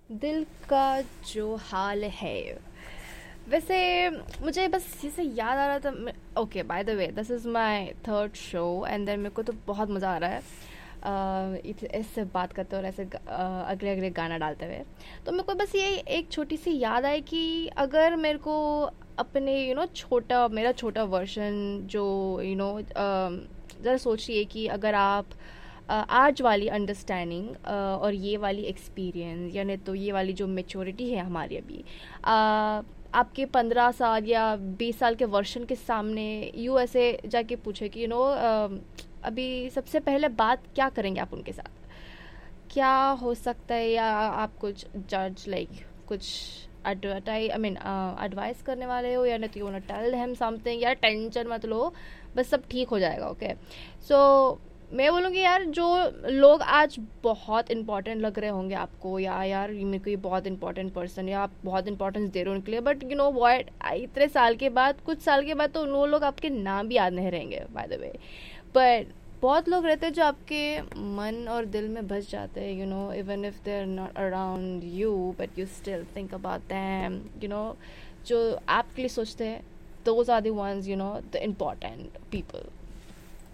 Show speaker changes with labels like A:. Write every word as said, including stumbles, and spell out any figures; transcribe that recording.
A: दिल का जो हाल है। वैसे मुझे बस इसे याद आ रहा था। Okay, by the way, this is my third show and then मेरे को तो बहुत मज़ा आ रहा है अ, इत- इससे बात करते और ऐसे ग- अ, अगले अगले गाना डालते हुए। तो मेरे को बस ये एक छोटी सी याद आई कि अगर मेरे को अपने यू नो छोटा मेरा छोटा वर्जन जो यू नो ज़रा सोचिए कि अगर आप अ, आज वाली अंडरस्टैंडिंग और ये वाली एक्सपीरियंस यानी तो ये वाली जो मेच्योरिटी है हमारी अभी अ, आपके पंद्रह साल या बीस साल के वर्षन के सामने यू ऐसे जाके पूछे कि यू नो अभी सबसे पहले बात क्या करेंगे आप उनके साथ, क्या हो सकता है, या आप कुछ जज लाइक कुछ एडवर्टाइज आई मीन एडवाइस करने वाले हो, या नहीं तो you want tell them something, यार टेंशन मत लो, बस सब ठीक हो जाएगा। ओके, सो मैं बोलूँगी यार जो लोग आज बहुत इंपॉर्टेंट लग रहे होंगे आपको, या यार ये मेरे को ये बहुत इंपॉर्टेंट पर्सन, या आप बहुत इंपॉर्टेंस दे रहे हो उनके लिए, बट यू नो व्हाट, इतने साल के बाद, कुछ साल के बाद तो वो लोग आपके नाम भी याद नहीं रहेंगे बाय द वे। बट बहुत लोग रहते हैं जो आपके मन और दिल में बस जाते हैं, you know even if they are not around you but you still think about them, you know जो आपके लिए सोचते हैं, those are the ones, you know the important people.